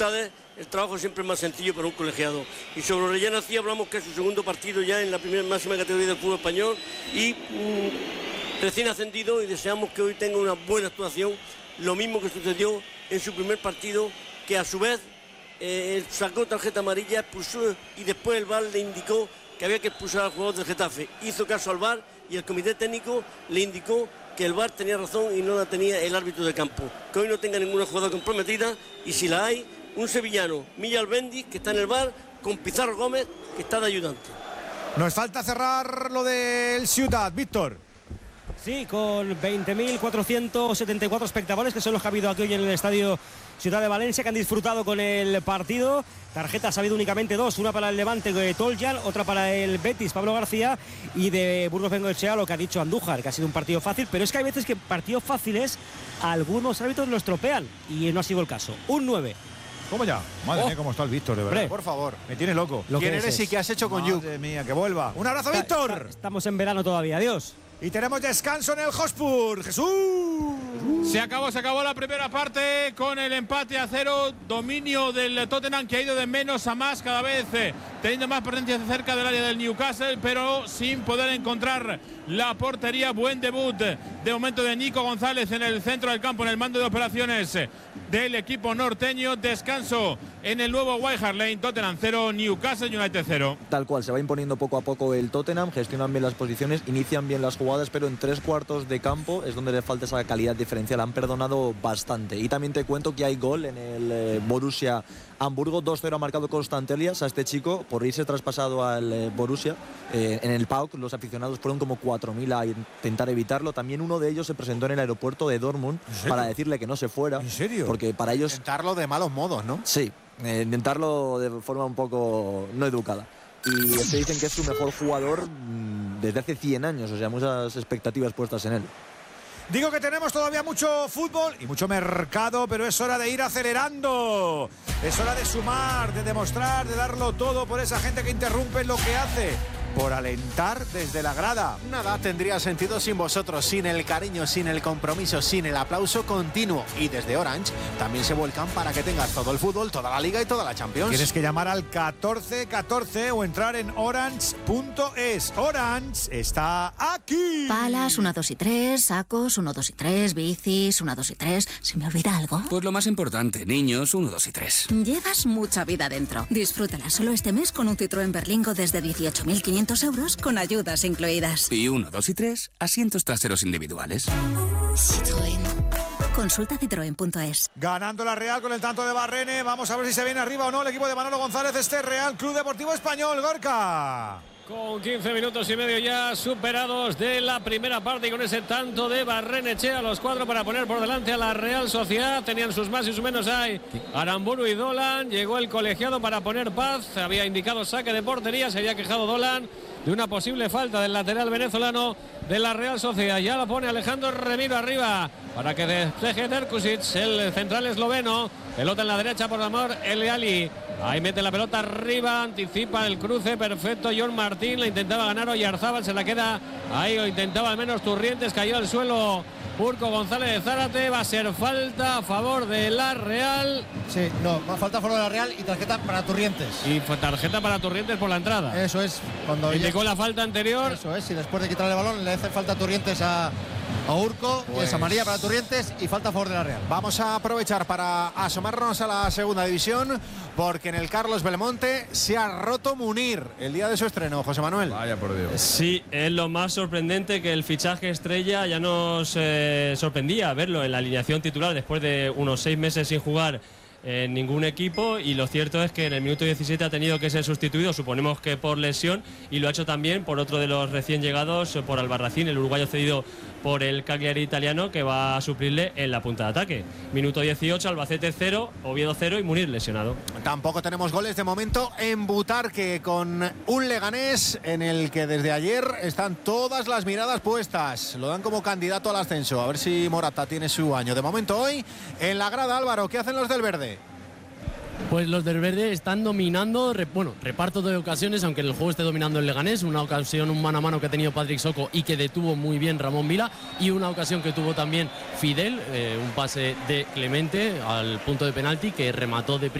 dificultades, el trabajo siempre es más sencillo para un colegiado. Y sobre Orellana sí hablamos que es su segundo partido ya en la primera máxima categoría del fútbol español y recién ascendido, y deseamos que hoy tenga una buena actuación, lo mismo que sucedió en su primer partido, que a su vez sacó tarjeta amarilla, expulsó y después el VAR le indicó que había que expulsar al jugador del Getafe. Hizo caso al VAR y el comité técnico le indicó que el VAR tenía razón y no la tenía el árbitro de campo. Que hoy no tenga ninguna jugada comprometida y si la hay, un sevillano, Milla Albendi, que está en el VAR, con Pizarro Gómez, que está de ayudante. Nos falta cerrar lo del Ciudad, Víctor. Sí, con 20.474 espectadores, que son los que ha habido aquí hoy en el estadio Ciudad de Valencia, que han disfrutado con el partido. Tarjetas ha habido únicamente dos, una para el Levante de Toljan, otra para el Betis, Pablo García, y de Burgos Bengoechea lo que ha dicho Andújar, que ha sido un partido fácil, pero es que hay veces que partidos fáciles algunos árbitros lo estropean, y no ha sido el caso. Un 9. ¿Cómo ya? Madre mía, cómo está el Víctor, de verdad. Hombre, por favor, me tiene loco. ¿Quién eres y qué has hecho con Yuk? Madre mía, que vuelva. Un abrazo, Víctor. Estamos en verano todavía, adiós. Y tenemos descanso en el Hotspur. ¡Jesús! Se acabó la primera parte con el empate a 0, dominio del Tottenham, que ha ido de menos a más cada vez, teniendo más presencia cerca del área del Newcastle, pero sin poder encontrar la portería. Buen debut de momento de Nico González en el centro del campo, en el mando de operaciones del equipo norteño. Descanso en el nuevo White Hart Lane. Tottenham 0, Newcastle United 0. Tal cual, se va imponiendo poco a poco el Tottenham, gestionan bien las posiciones, inician bien las jugadas, pero en 3/4 de campo es donde le falta esa calidad diferencial. Han perdonado bastante. Y también te cuento que hay gol en el Borussia Hamburgo. 2-0 ha marcado Constantelias a este chico por irse traspasado al Borussia. En el PAOK los aficionados fueron como 4.000 a intentar evitarlo. También uno de ellos se presentó en el aeropuerto de Dortmund para decirle que no se fuera. ¿En serio? Porque para ellos... Intentarlo de malos modos, ¿no? Sí, intentarlo de forma un poco no educada. Y es que dicen que es su mejor jugador desde hace 100 años. O sea, muchas expectativas puestas en él. Digo que tenemos todavía mucho fútbol y mucho mercado, pero es hora de ir acelerando. Es hora de sumar, de demostrar, de darlo todo por esa gente que interrumpe lo que hace, por alentar desde la grada. Nada tendría sentido sin vosotros, sin el cariño, sin el compromiso, sin el aplauso continuo. Y desde Orange también se vuelcan para que tengas todo el fútbol, toda la Liga y toda la Champions. Tienes que llamar al 1414 o entrar en orange.es. Orange está aquí. Palas, 1, 2 y 3, sacos, 1, 2 y 3, bicis, 1, 2 y 3. ¿Se me olvida algo? Pues lo más importante, niños, 1, 2 y 3. Llevas mucha vida dentro. Disfrútala solo este mes con un Citroën Berlingo desde 18.500 euros con ayudas incluidas. Y 1, 2 y 3, asientos traseros individuales. Citroën. Consulta citroen.es. Ganando la Real con el tanto de Barrene. Vamos a ver si se viene arriba o no el equipo de Manolo González. Este Real Club Deportivo Español, Gorka. Con 15 minutos y medio ya superados de la primera parte y con ese tanto de Barrenechea, los 4 para poner por delante a la Real Sociedad. Tenían sus más y sus menos ahí Aramburu y Dolan. Llegó el colegiado para poner paz. Había indicado saque de portería. Se había quejado Dolan de una posible falta del lateral venezolano de la Real Sociedad. Ya la pone Alejandro Remiro arriba para que despeje Nerkusic, el central esloveno. Pelota en la derecha por amor El Ali. Ahí mete la pelota arriba, anticipa el cruce perfecto John Martín, la intentaba ganar Oyarzábal, se la queda ahí, o intentaba al menos Turrientes, cayó al suelo Urco González de Zárate. Va a ser falta a favor de la Real. Sí, no, va a falta a favor de la Real y tarjeta para Turrientes. Y tarjeta para Turrientes por la entrada. Eso es, cuando indicó la falta anterior. Eso es, y después de quitarle el balón le hace falta a Turrientes a Urco, pues... y es amarilla para Turrientes y falta a favor de la Real. Vamos a aprovechar para asomarnos a la segunda división, porque en el Carlos Belmonte se ha roto Munir el día de su estreno, José Manuel. Vaya por Dios. Sí, es lo más sorprendente, que el fichaje estrella ya nos sorprendía verlo en la alineación titular después de unos 6 meses sin jugar en ningún equipo, y lo cierto es que en el minuto 17 ha tenido que ser sustituido, suponemos que por lesión, y lo ha hecho también por otro de los recién llegados, por Albarracín, el uruguayo cedido por el Cagliari italiano, que va a suplirle en la punta de ataque. Minuto 18, Albacete 0, Oviedo 0 y Munir lesionado. Tampoco tenemos goles de momento en Butarque, con un Leganés en el que desde ayer están todas las miradas puestas. Lo dan como candidato al ascenso, a ver si Morata tiene su año. De momento hoy en la grada, Álvaro, ¿qué hacen los del verde? Pues los del verde están dominando, reparto de ocasiones, aunque en el juego esté dominando el Leganés. Una ocasión, un mano a mano que ha tenido Patrick Soko y que detuvo muy bien Ramón Vila, y una ocasión que tuvo también Fidel, un pase de Clemente al punto de penalti que remató de